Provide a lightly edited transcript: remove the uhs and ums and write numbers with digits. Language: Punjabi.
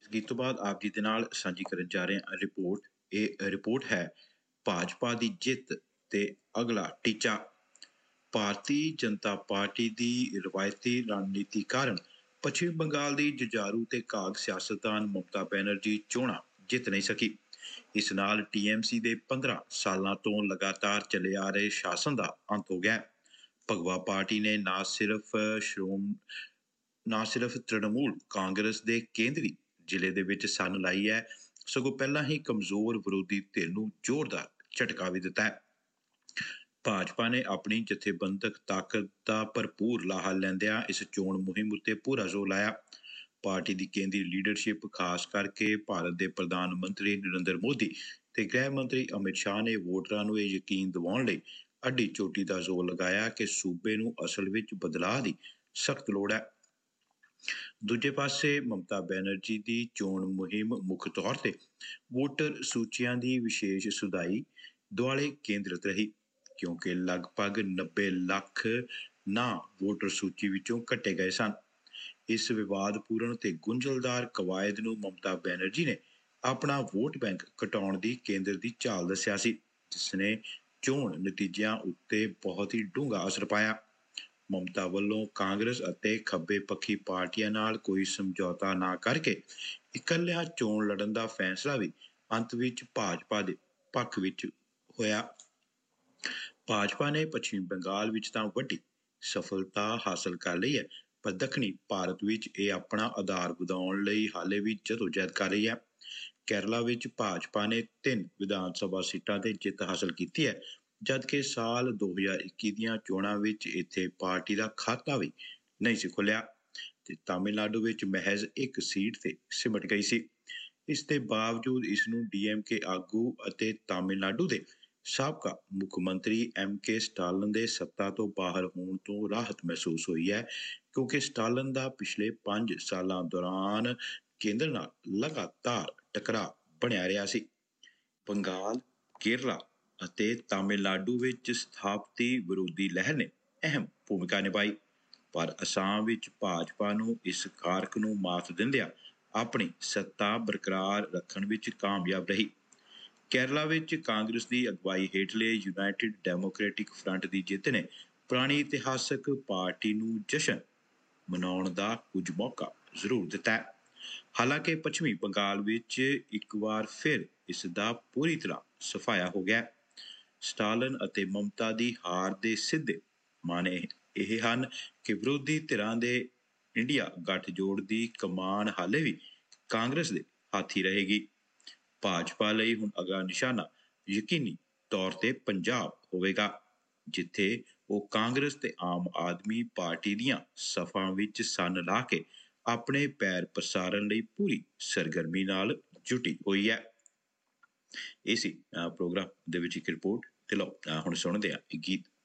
ਗੀਤ ਤੋਂ ਬਾਅਦ ਆਪ ਜੀ ਦੇ ਨਾਲ ਸਾਂਝੀ ਕਰਨ ਜਾ ਰਹੇ ਹਾਂ ਰਿਪੋਰਟ। ਇਹ ਰਿਪੋਰਟ ਹੈ ਭਾਜਪਾ ਦੀ ਜਿੱਤ ਤੇ ਅਗਲਾ ਟੀਚਾ। ਭਾਰਤੀ ਜਨਤਾ ਪਾਰਟੀ ਦੀ ਰਵਾਇਤੀ ਰਣਨੀਤੀ ਕਾਰਨ ਪੱਛਮੀ ਬੰਗਾਲ ਦੀ ਜੁਝਾਰੂ ਤੇ ਕਾਗ ਸਿਆਸਤਦਾਨ ਮਮਤਾ ਬੈਨਰਜੀ ਚੋਣਾਂ ਜਿੱਤ ਨਹੀਂ ਸਕੀ। ਇਸ ਨਾਲ TMC ਦੇ 15 ਸਾਲਾਂ ਤੋਂ ਲਗਾਤਾਰ ਚੱਲੇ ਆ ਰਹੇ ਸ਼ਾਸਨ ਦਾ ਅੰਤ ਹੋ ਗਿਆ। ਭਗਵਾ ਪਾਰਟੀ ਨੇ ਨਾ ਸਿਰਫ ਤ੍ਰਿਣਮੂਲ ਕਾਂਗਰਸ ਦੇ ਕੇਂਦਰੀ ਜ਼ਿਲ੍ਹੇ ਦੇ ਵਿੱਚ ਸੰਨ ਲਾਈ ਹੈ, ਸਗੋਂ ਪਹਿਲਾਂ ਹੀ ਕਮਜ਼ੋਰ ਵਿਰੋਧੀ ਧਿਰ ਨੂੰ ਜ਼ੋਰਦਾਰ ਝਟਕਾ ਵੀ ਦਿੱਤਾ ਹੈ। ਭਾਜਪਾ ਨੇ ਆਪਣੀ ਜਥੇਬੰਦਕ ਤਾਕਤ ਦਾ ਭਰਪੂਰ ਲਾਹਾ ਲੈਂਦਿਆਂ ਇਸ ਚੋਣ ਮੁਹਿੰਮ ਉੱਤੇ ਪੂਰਾ ਜ਼ੋਰ ਲਾਇਆ। ਪਾਰਟੀ ਦੀ ਕੇਂਦਰੀ ਲੀਡਰਸ਼ਿਪ, ਖਾਸ ਕਰਕੇ ਭਾਰਤ ਦੇ ਪ੍ਰਧਾਨ ਮੰਤਰੀ ਨਰਿੰਦਰ ਮੋਦੀ ਤੇ ਗ੍ਰਹਿ ਮੰਤਰੀ ਅਮਿਤ ਸ਼ਾਹ ਨੇ ਵੋਟਰਾਂ ਨੂੰ ਇਹ ਯਕੀਨ ਦਿਵਾਉਣ ਲਈ ਅੱਡੀ ਚੋਟੀ ਦਾ ਜ਼ੋਰ ਲਗਾਇਆ ਕਿ ਸੂਬੇ ਨੂੰ ਅਸਲ ਵਿੱਚ ਬਦਲਾਅ ਦੀ ਸਖਤ ਲੋੜ ਹੈ। ਦੂਜੇ ਪਾਸੇ ਮਮਤਾ ਬੈਨਰਜੀ ਦੀ ਚੋਣ ਮੁਹਿੰਮ ਮੁੱਖ ਤੌਰ ਤੇ ਵੋਟਰ ਸੂਚੀਆਂ ਦੀ ਵਿਸ਼ੇਸ਼ ਸੁਧਾਈ ਦੁਆਲੇ ਕੇਂਦਰਿਤ ਰਹੀ, ਕਿਉਂਕਿ ਲਗਭਗ 90 ਲੱਖ ਨਾਂ ਵੋਟਰ ਸੂਚੀ ਵਿੱਚੋਂ ਕੱਟੇ ਗਏ ਸਨ। ਇਸ ਵਿਵਾਦਪੂਰਨ ਤੇ ਗੁੰਝਲਦਾਰ ਕਵਾਇਦ ਨੂੰ ਮਮਤਾ ਬੈਨਰਜੀ ਨੇ ਆਪਣਾ ਵੋਟ ਬੈਂਕ ਘਟਾਉਣ ਦੀ ਕੇਂਦਰ ਦੀ ਚਾਲ ਦੱਸਿਆ ਸੀ, ਜਿਸ ਨੇ ਚੋਣ ਨਤੀਜਿਆਂ ਉੱਤੇ ਬਹੁਤ ਹੀ ਡੂੰਘਾ ਅਸਰ ਪਾਇਆ। ਮਮਤਾ ਵੱਲੋਂ ਕਾਂਗਰਸ ਅਤੇ ਖੱਬੇ ਪੱਖੀ ਪਾਰਟੀਆਂ ਨਾਲ ਕੋਈ ਸਮਝੌਤਾ ਨਾ ਕਰਕੇ ਇਕੱਲਿਆਂ ਚੋਣ ਲੜਨ ਦਾ ਫੈਸਲਾ ਵੀ ਅੰਤ ਵਿੱਚ ਭਾਜਪਾ ਦੇ ਪੱਖ ਵਿੱਚ ਹੋਇਆ। ਭਾਜਪਾ ਨੇ ਪੱਛਮੀ ਬੰਗਾਲ ਵਿੱਚ ਤਾਂ ਵੱਡੀ ਸਫਲਤਾ ਹਾਸਲ ਕਰ ਲਈ ਹੈ, ਪਰ ਦੱਖਣੀ ਭਾਰਤ ਵਿੱਚ ਇਹ ਆਪਣਾ ਆਧਾਰ ਵਧਾਉਣ ਲਈ ਹਾਲੇ ਵੀ ਜਦੋਜਹਿਦ ਕਰ ਰਹੀ ਹੈ। ਕੇਰਲਾ ਵਿੱਚ ਭਾਜਪਾ ਨੇ 3 ਵਿਧਾਨ ਸਭਾ ਸੀਟਾਂ ਤੇ ਜਿੱਤ ਹਾਸਲ ਕੀਤੀ ਹੈ, ਜਦਕਿ ਸਾਲ 2021 ਦੀਆਂ ਚੋਣਾਂ ਵਿੱਚ ਇੱਥੇ ਪਾਰਟੀ ਦਾ ਖਾਤਾ ਵੀ ਨਹੀਂ ਸੀ ਖੁੱਲਿਆ ਤੇ ਤਾਮਿਲਨਾਡੂ ਵਿੱਚ ਮਹਿਜ਼ 1 ਸੀਟ ਤੇ ਸਿਮਟ ਗਈ ਸੀ। ਇਸ ਦੇ ਬਾਵਜੂਦ ਇਸ ਨੂੰ DMK ਆਗੂ ਅਤੇ ਤਾਮਿਲਨਾਡੂ ਦੇ ਸਾਬਕਾ ਮੁੱਖ ਮੰਤਰੀ MK ਸਟਾਲਨ ਦੇ ਸੱਤਾ ਤੋਂ ਬਾਹਰ ਹੋਣ ਤੋਂ ਰਾਹਤ ਮਹਿਸੂਸ ਹੋਈ ਹੈ, ਕਿਉਂਕਿ ਸਟਾਲਨ ਦਾ ਪਿਛਲੇ 5 ਸਾਲਾਂ ਦੌਰਾਨ ਕੇਂਦਰ ਨਾਲ ਲਗਾਤਾਰ ਟਕਰਾਅ ਬਣਿਆ ਰਿਹਾ ਸੀ। ਬੰਗਾਲ, ਕੇਰਲਾ ਅਤੇ ਤਾਮਿਲਨਾਡੂ ਵਿੱਚ ਸਥਾਪਤੀ ਵਿਰੋਧੀ ਲਹਿਰ ਨੇ ਅਹਿਮ ਭੂਮਿਕਾ ਨਿਭਾਈ, ਪਰ ਅਸਾਮ ਵਿੱਚ ਭਾਜਪਾ ਨੂੰ ਇਸ ਕਾਰਕ ਨੂੰ ਮਾਤ ਦਿੰਦਿਆਂ ਆਪਣੀ ਸੱਤਾ ਬਰਕਰਾਰ ਰੱਖਣ ਵਿੱਚ ਕਾਮਯਾਬ ਰਹੀ। ਕੇਰਲਾ ਵਿੱਚ ਕਾਂਗਰਸ ਦੀ ਅਗਵਾਈ ਹੇਠਲੇ ਯੂਨਾਈਟਿਡ ਡੈਮੋਕ੍ਰੈਟਿਕ ਫਰੰਟ ਦੀ ਜਿੱਤ ਨੇ ਪੁਰਾਣੀ ਇਤਿਹਾਸਕ ਪਾਰਟੀ ਨੂੰ ਜਸ਼ਨ ਮਨਾਉਣ ਦਾ ਕੁਝ ਮੌਕਾ ਜ਼ਰੂਰ ਦਿੱਤਾ ਹੈ। ਹਾਲਾਂਕਿ ਪੱਛਮੀ ਬੰਗਾਲ ਵਿੱਚ ਇੱਕ ਵਾਰ ਫਿਰ ਇਸ ਦਾ ਪੂਰੀ ਤਰ੍ਹਾਂ ਸਫਾਇਆ ਹੋ ਗਿਆ। ਸਟਾਲਨ ਅਤੇ ਮਮਤਾ ਦੀ ਹਾਰ ਦੇ ਸਿੱਧੇ ਮਾਨੇ ਇਹ ਹਨ ਕਿ ਵਿਰੋਧੀ ਧਿਰਾਂ ਦੇ ਇੰਡੀਆ ਗੱਠਜੋੜ ਦੀ ਕਮਾਨ ਹਾਲੇ ਵੀ ਕਾਂਗਰਸ ਦੇ ਹੱਥ ਹੀ ਰਹੇਗੀ। ਭਾਜਪਾ ਲਈ ਹੁਣ ਅਗਲਾ ਨਿਸ਼ਾਨਾ ਯਕੀਨੀ ਤੌਰ ਤੇ ਪੰਜਾਬ ਹੋਵੇਗਾ, ਜਿੱਥੇ ਉਹ ਕਾਂਗਰਸ ਤੇ ਆਮ ਆਦਮੀ ਪਾਰਟੀ ਦੀਆਂ ਸਫਾਂ ਵਿੱਚ ਸੰਨ ਲਾ ਕੇ ਆਪਣੇ ਪੈਰ ਪਸਾਰਨ ਲਈ ਪੂਰੀ ਸਰਗਰਮੀ ਨਾਲ ਜੁਟੀ ਹੋਈ ਹੈ। ਇਸੇ ਪ੍ਰੋਗਰਾਮ ਦੇ ਵਿੱਚ ਇੱਕ ਰਿਪੋਰਟ ਤੇ ਲਓ ਹੁਣ ਸੁਣਦੇ ਹਾਂ ਇੱਕ ਗੀਤ।